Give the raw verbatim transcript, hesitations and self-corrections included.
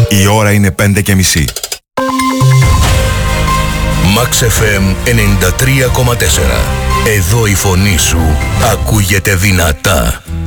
Η ώρα είναι πέντε και μισή. Max εφ εμ ενενήντα τρία κόμμα τέσσερα. Εδώ η φωνή σου ακούγεται δυνατά.